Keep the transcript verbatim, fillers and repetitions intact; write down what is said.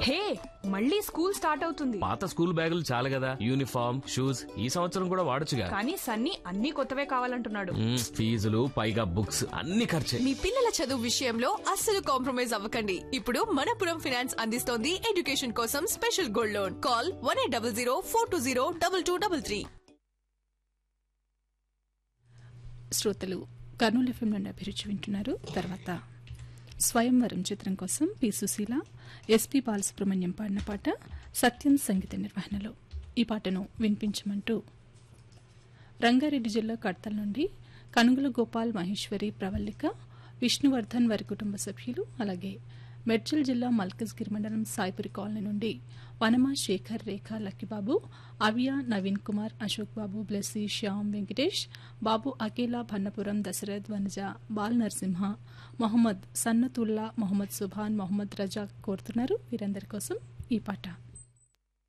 హే మళ్ళీ school start అవుతుంది. పాత స్కూల్ బ్యాగులు చాలు కదా, యూనిఫామ్ షూస్ ఈ సంవత్సరం కూడా వాడొచ్చుగా. కానీ సన్నీ అన్ని కొత్తవే కావాలంటున్నాడు. మ్మ్, ఫీజులు పైగా బుక్స్ అన్ని ఖర్చే. మీ పిల్లల చదువు విషయంలో అస్సలు కాంప్రమైజ్ అవ్వకండి. ఇప్పుడు మనపురం ఫైనాన్స్ అందిస్తోంది ఎడ్యుకేషన్ కోసం special gold loan. Call one eight double zero four two zero double two double three. శ్రోతలు కర్నూలు ఎఫ్ఎం నుండి అభిరుచి వింటున్నారు. తర్వాత స్వయంవరం చిత్రం కోసం పి సుశీల, ఎస్పి బాలసుబ్రహ్మణ్యం పాడిన పాట సత్యం సంగీత నిర్వహణలో. ఈ పాటను వినిపించమంటూ రంగారెడ్డి జిల్లా కడతల నుండి కనుగుల గోపాల్, మహేశ్వరి, ప్రవల్లిక, విష్ణువర్ధన్ వారి కుటుంబ సభ్యులు, అలాగే మెడ్చల్ జిల్లా మల్కజ్గిరి మండలం సాయిపురి కాలనీ నుండి వనమా, శేఖర్, రేఖ, లక్కిబాబు, అవియా, నవీన్ కుమార్, అశోక్ బాబు, బ్లెస్సీ, శ్యామ్, వెంకటేష్ బాబు, అకేలా, భన్నపురం, దశరథ్, వనజ, బాల్ నరసింహ, మొహమ్మద్ సన్నతుల్లా, మొహమ్మద్ సుభాన్, మొహమ్మద్ రజా కోరుతున్నారు. వీరందరి కోసం ఈ పాట.